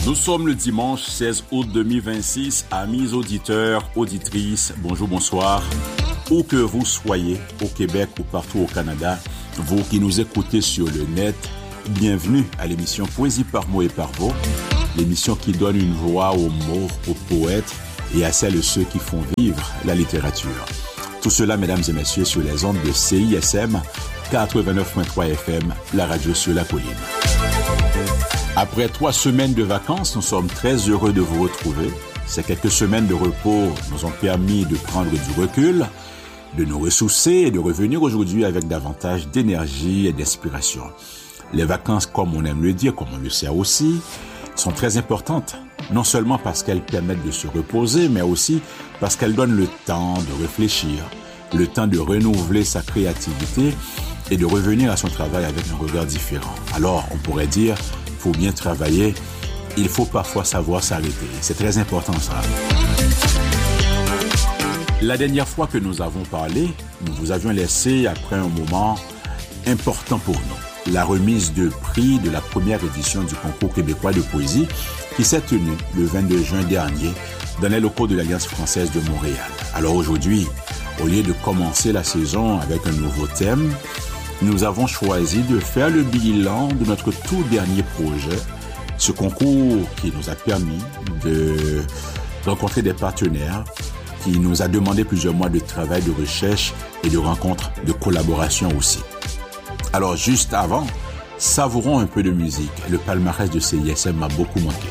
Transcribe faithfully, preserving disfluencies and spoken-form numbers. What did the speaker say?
Nous sommes le dimanche seize août deux mille vingt-six. Amis auditeurs, auditrices, bonjour, bonsoir. Où que vous soyez, au Québec ou partout au Canada, vous qui nous écoutez sur le net, bienvenue à l'émission Poésie par mots et par mots, l'émission qui donne une voix aux mots, aux poètes et à celles et ceux qui font vivre la littérature. Tout cela, mesdames et messieurs, sur les ondes de C I S M quatre-vingt-neuf virgule trois F M, la radio sur la colline. Après trois semaines de vacances, nous sommes très heureux de vous retrouver. Ces quelques semaines de repos nous ont permis de prendre du recul, de nous ressourcer et de revenir aujourd'hui avec davantage d'énergie et d'inspiration. Les vacances, comme on aime le dire, comme on le sait aussi, sont très importantes, non seulement parce qu'elles permettent de se reposer, mais aussi parce qu'elles donnent le temps de réfléchir, le temps de renouveler sa créativité et de revenir à son travail avec un regard différent. Alors, on pourrait dire, il faut bien travailler, il faut parfois savoir s'arrêter. C'est très important ça. La dernière fois que nous avons parlé, nous vous avions laissé après un moment important pour nous. La remise de prix de la première édition du concours québécois de poésie qui s'est tenue le vingt-deux juin dernier dans les locaux de l'Alliance française de Montréal. Alors aujourd'hui, au lieu de commencer la saison avec un nouveau thème, nous avons choisi de faire le bilan de notre tout dernier projet, ce concours qui nous a permis de rencontrer des partenaires, qui nous a demandé plusieurs mois de travail, de recherche et de rencontres, de collaboration aussi. Alors juste avant, savourons un peu de musique. Le palmarès de C I S M m'a beaucoup manqué.